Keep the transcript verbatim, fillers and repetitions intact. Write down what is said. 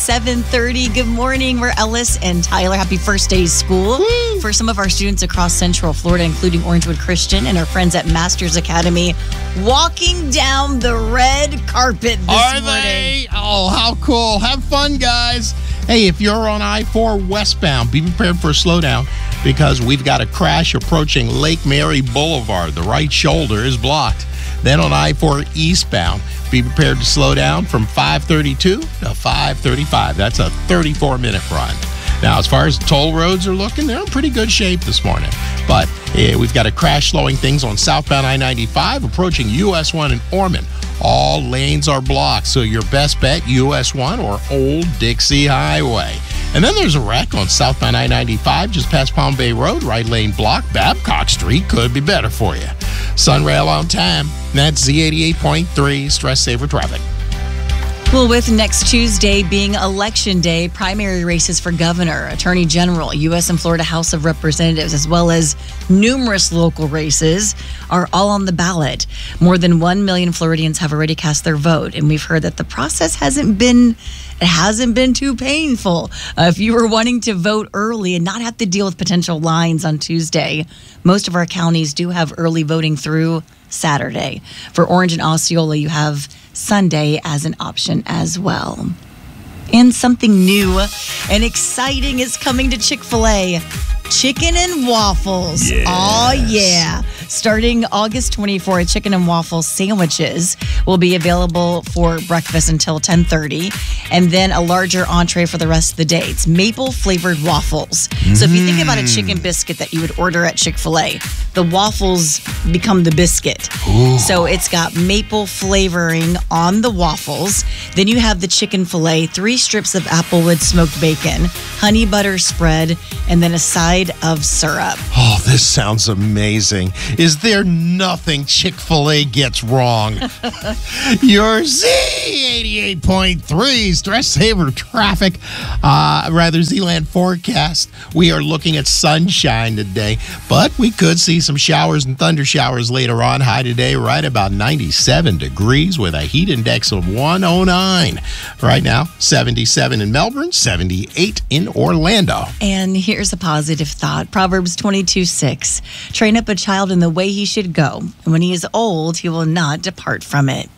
seven thirty. Good morning. We're Ellis and Tyler. Happy first day of school Woo! For some of our students across Central Florida, including Orangewood Christian and our friends at Masters Academy, walking down the red carpet this Are morning. They? Oh, how cool. Have fun, guys. Hey, if you're on I four westbound, be prepared for a slowdown because we've got a crash approaching Lake Mary Boulevard. The right shoulder is blocked. Then on I four eastbound, be prepared to slow down from five thirty-two to five thirty-five. That's a thirty-four minute run. Now, as far as toll roads are looking, they're in pretty good shape this morning. But eh, we've got a crash slowing things on southbound I ninety-five approaching U S one in Ormond. All lanes are blocked, so your best bet, U S one or Old Dixie Highway. And then there's a wreck on southbound I ninety-five just past Palm Bay Road, right lane blocked. Babcock Street could be better for you. Sunrail on time. That's Z eighty-eight point three, stress saver traffic. Well, with next Tuesday being Election Day, primary races for governor, attorney general, U S and Florida House of Representatives, as well as numerous local races are all on the ballot. More than one million Floridians have already cast their vote, and we've heard that the process hasn't been it hasn't been too painful. Uh, if you were wanting to vote early and not have to deal with potential lines on Tuesday, most of our counties do have early voting through Saturday. For Orange and Osceola, you have Sunday as an option as well. And something new and exciting is coming to Chick-fil-A. Chicken and waffles. Yes. Oh, yeah. Starting August twenty-fourth, chicken and waffle sandwiches will be available for breakfast until ten thirty, and then a larger entree for the rest of the day. It's maple-flavored waffles. Mm. So if you think about a chicken biscuit that you would order at Chick-fil-A, the waffles become the biscuit. Ooh. So it's got maple flavoring on the waffles. Then you have the chicken fillet, three strips of Applewood smoked bacon, honey butter spread, and then a side of syrup. Oh, this sounds amazing. Is there nothing Chick-fil-A gets wrong? Your Z eighty-eight point three stress saver traffic, uh, rather Z-Land forecast. We are looking at sunshine today, but we could see some showers and thunder showers later on. High today right about ninety-seven degrees with a heat index of one oh nine. Right now, seventy-seven in Melbourne, seventy-eight in Orlando. And here's a positive thought. Proverbs twenty-two six. Train up a child in the way he should go, and when he is old, he will not depart from it.